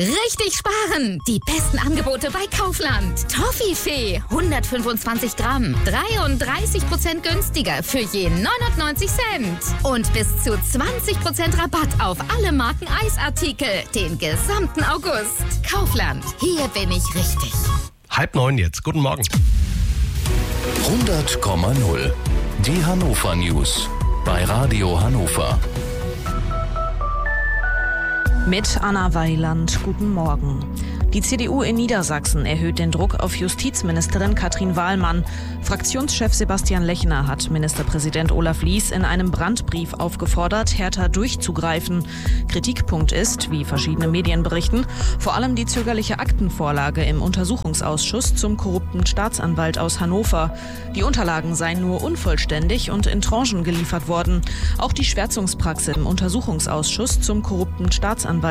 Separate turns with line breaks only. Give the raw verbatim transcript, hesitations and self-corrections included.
Richtig sparen! Die besten Angebote bei Kaufland. Toffifee, hundertfünfundzwanzig Gramm, dreiunddreißig Prozent günstiger für je neunundneunzig Cent. Und bis zu zwanzig Prozent Rabatt auf alle Marken Eisartikel den gesamten August. Kaufland, hier bin ich richtig.
Halb neun jetzt. Guten Morgen.
hundert Komma null. Die Hannover News bei Radio Hannover.
Mit Anna Weiland, guten Morgen. Die C D U in Niedersachsen erhöht den Druck auf Justizministerin Katrin Wahlmann. Fraktionschef Sebastian Lechner hat Ministerpräsident Olaf Lies in einem Brandbrief aufgefordert, härter durchzugreifen. Kritikpunkt ist, wie verschiedene Medien berichten, vor allem die zögerliche Aktenvorlage im Untersuchungsausschuss zum korrupten Staatsanwalt aus Hannover. Die Unterlagen seien nur unvollständig und in Tranchen geliefert worden. Auch die Schwärzungspraxis im Untersuchungsausschuss zum korrupten Staatsanwalt